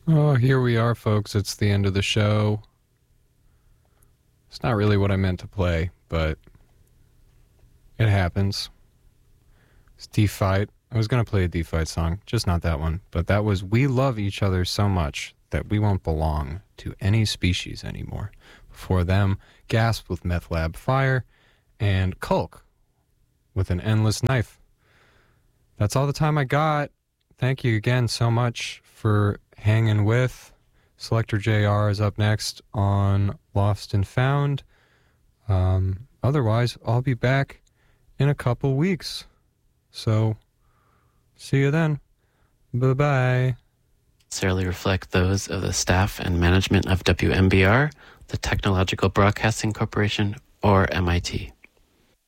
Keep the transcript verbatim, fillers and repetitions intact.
Oh, here we are, folks. It's the end of the show. It's not really what I meant to play, but it happens. It's D-Fight. I was going to play a D-Fight song, just not that one. But that was We Love Each Other So Much That We Won't Belong to Any Species Anymore. Before them, Gasp with Meth Lab Fire, and Kulk with An Endless Knife. That's all the time I got. Thank you again so much for hanging with. Selector J R is up next on Lost and Found. Um, otherwise, I'll be back in a couple weeks. So, see you then. Bye-bye. Necessarily reflect those of the staff and management of W M B R, the Technological Broadcasting Corporation, or M I T.